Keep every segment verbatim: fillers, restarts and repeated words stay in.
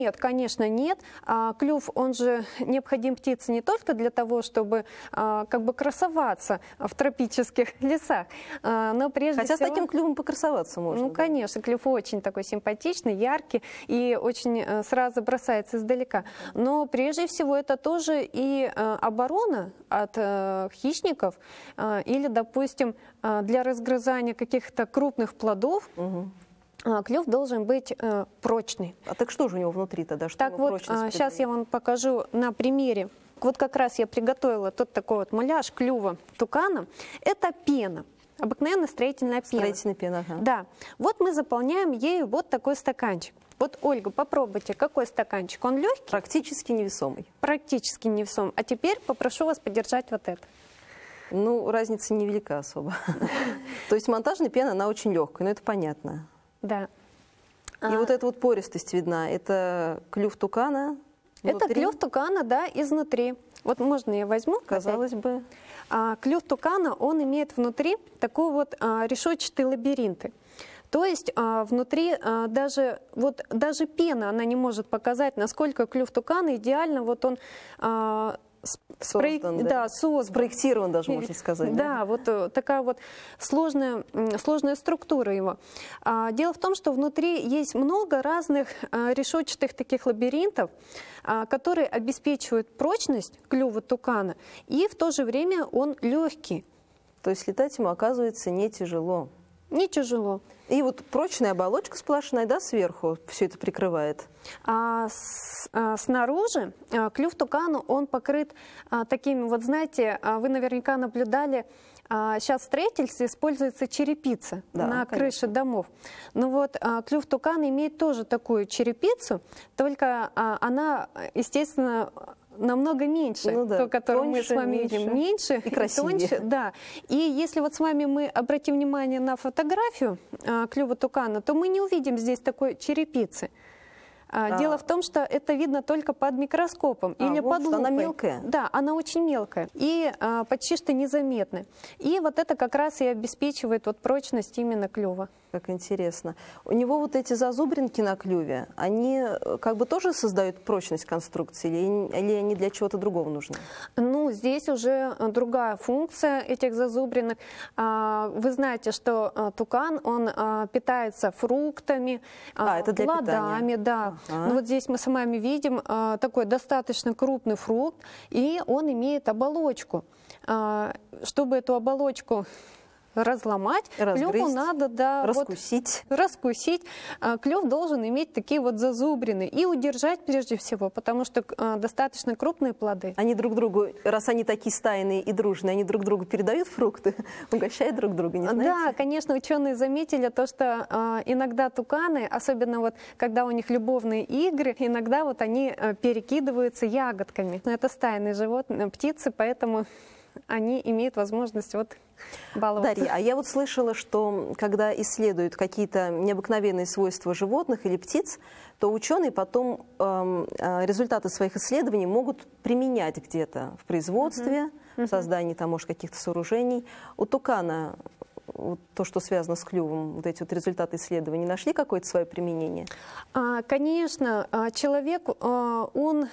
Нет, конечно, нет. А, клюв, он же необходим птице не только для того, чтобы а, как бы красоваться в тропических лесах, а, но прежде Хотя всего... с таким клювом покрасоваться можно. Ну, да? конечно, клюв очень такой симпатичный, яркий и очень а, сразу бросается издалека. Но прежде всего это тоже и а, оборона от а, хищников а, или, допустим, а, для разгрызания каких-то крупных плодов. Угу. Клюв должен быть э, прочный. А так что же у него внутри тогда? Что Так вот, а, сейчас я вам покажу на примере. Вот как раз я приготовила тот такой вот муляж клюва тукана. Это пена, обыкновенная строительная пена. Строительная пена, ага. Да. Вот мы заполняем ею вот такой стаканчик. Вот, Ольга, попробуйте, какой стаканчик? Он легкий? Практически невесомый. Практически невесомый. А теперь попрошу вас подержать вот это. Ну, разница невелика особо. То есть монтажная пена, она очень легкая, но это понятно. Да. И а... вот эта вот пористость видна, это клюв тукана внутри? Это клюв тукана, да, изнутри. Вот можно я возьму? Казалось опять. бы. А, клюв тукана, он имеет внутри такой вот а, решетчатый лабиринты. То есть а, внутри а, даже, вот, даже пена, она не может показать, насколько клюв тукана идеально, вот он... А, Создан, Спро... да? Да, создан. Спроектирован даже, можно сказать. Да, да, вот такая вот сложная, сложная структура его. А, дело в том, что внутри есть много разных а, решетчатых таких лабиринтов, а, которые обеспечивают прочность клюва тукана, и в то же время он легкий. То есть летать ему, оказывается, не тяжело. Не тяжело. И вот прочная оболочка сплошная, да, сверху все это прикрывает? А, с, а, снаружи а, клюв тукана, он покрыт а, такими, вот знаете, а, вы наверняка наблюдали, а, сейчас в строительстве используется черепица, да, на конечно. крыше домов. Ну вот а, клюв тукана имеет тоже такую черепицу, только а, она, естественно, намного меньше, ну, да. то, которое тоньше, мы с вами меньше, видим, меньше и красивее. Тоньше, да. И если вот с вами мы обратим внимание на фотографию а, клюва тукана, то мы не увидим здесь такой черепицы. А, Дело в том, что это видно только под микроскопом а, или вот под лупой. Она мелкая? Да, она очень мелкая и а, почти что незаметная. И вот это как раз и обеспечивает вот прочность именно клюва. Как интересно. У него вот эти зазубринки на клюве, они как бы тоже создают прочность конструкции или, или они для чего-то другого нужны? Ну, здесь уже другая функция этих зазубринок. Вы знаете, что тукан, он питается фруктами, а, это для плодами. Да. Ага. Ну, вот здесь мы с вами видим такой достаточно крупный фрукт, и он имеет оболочку. Чтобы эту оболочку разломать, разгрызть, клюву надо, да, раскусить. Вот, раскусить. Клюв должен иметь такие вот зазубрины и удержать прежде всего, потому что а, достаточно крупные плоды. Они друг другу, раз они такие стайные и дружные, они друг другу передают фрукты, угощают друг друга, не знаете? Да, конечно, ученые заметили то, что а, иногда туканы, особенно вот когда у них любовные игры, иногда вот они а, перекидываются ягодками. Но это стайные животные, птицы, поэтому они имеют возможность вот баловаться. Дарья, а я вот слышала, что когда исследуют какие-то необыкновенные свойства животных или птиц, то ученые потом э, результаты своих исследований могут применять где-то в производстве, uh-huh. в создании там, может, каких-то сооружений. У тукана вот то, что связано с клювом, вот эти вот результаты исследований, нашли какое-то свое применение? А, конечно, человек, он...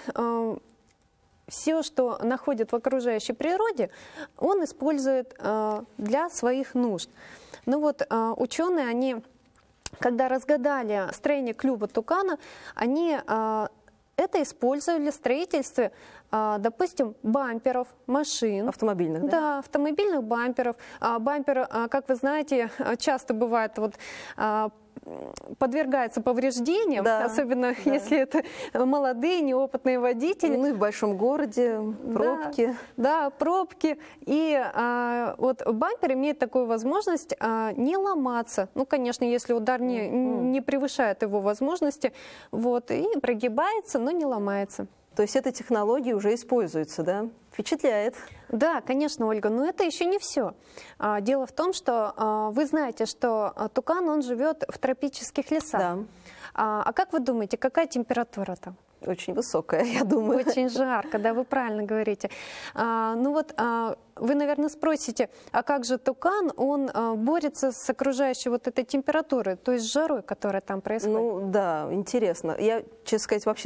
все, что находит в окружающей природе, он использует э, для своих нужд. Ну вот э, ученые, они, когда разгадали строение клюва тукана, они э, это использовали в строительстве, э, допустим, бамперов, машин. Автомобильных, да? Да, автомобильных бамперов. А, бампер, а, как вы знаете, часто бывает вот... А, подвергается повреждениям, да, особенно да. если это молодые, неопытные водители. Ну и в большом городе, пробки. Да, да пробки. И а, вот бампер имеет такую возможность а, не ломаться. Ну, конечно, если удар не, mm-hmm. не превышает его возможности, вот, и прогибается, но не ломается. То есть эта технология уже используется, да? Впечатляет. Да, конечно, Ольга, но это еще не все. Дело в том, что вы знаете, что тукан, он живет в тропических лесах. Да. А как вы думаете, какая температура там? Очень высокая, я думаю. Очень жарко, да, вы правильно говорите. А, ну вот, а, вы, наверное, спросите, а как же тукан, он а, борется с окружающей вот этой температурой, то есть с жарой, которая там происходит? Ну да, интересно. Я, честно сказать, вообще